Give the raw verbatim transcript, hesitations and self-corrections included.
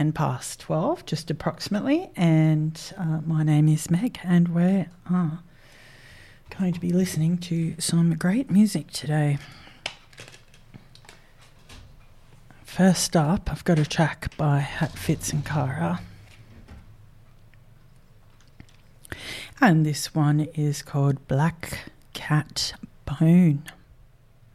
ten past twelve, just approximately, and uh, my name is Meg, and we're uh, going to be listening to some great music today. First up, I've got a track by Hatfits and Cara, and this one is called Black Cat Bone.